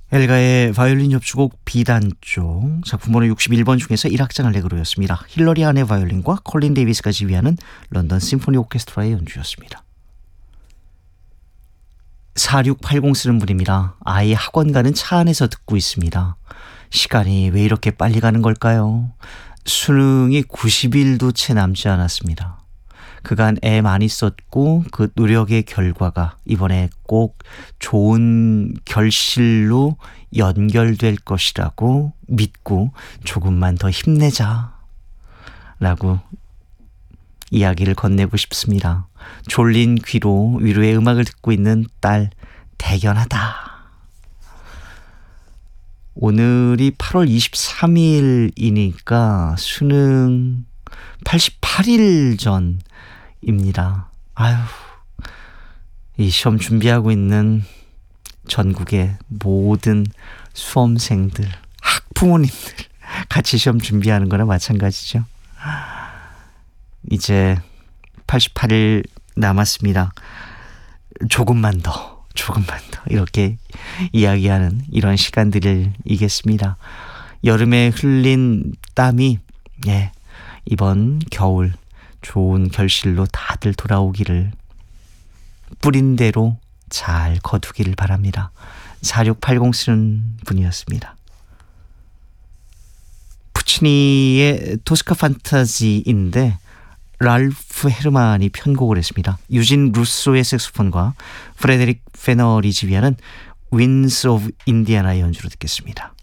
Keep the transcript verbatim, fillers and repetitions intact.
엘가의 바이올린 협주곡 B단조 작품번호 육십일 번 중에서 일 악장 알레그로였습니다. 힐러리 한의 바이올린과 콜린 데이비스가 지휘하는 런던 심포니 오케스트라의 연주였습니다. 사육팔공 쓰는 분입니다. 아이 학원 가는 차 안에서 듣고 있습니다. 시간이 왜 이렇게 빨리 가는 걸까요? 수능이 구십 일도 채 남지 않았습니다. 그간 애 많이 썼고 그 노력의 결과가 이번에 꼭 좋은 결실로 연결될 것이라고 믿고 조금만 더 힘내자 라고 이야기를 건네고 싶습니다. 졸린 귀로 위로의 음악을 듣고 있는 딸 대견하다. 오늘이 팔월 이십삼일이니까 수능 팔십팔 일 전입니다. 아유, 이 시험 준비하고 있는 전국의 모든 수험생들, 학부모님들 같이 시험 준비하는 거나 마찬가지죠. 이제 팔십팔 일 남았습니다. 조금만 더, 조금만 더 이렇게 이야기하는 이런 시간들이겠습니다. 여름에 흘린 땀이 예, 이번 겨울 좋은 결실로 다들 돌아오기를 뿌린 대로 잘 거두기를 바랍니다. 사육팔공 쓰는 분이었습니다. 푸치니의 토스카 판타지인데 랄프 헤르만이 편곡을 했습니다. 유진 루소의 색소폰과 프레데릭 페널이 지휘하는 윈스 오브 인디아나의 연주로 듣겠습니다.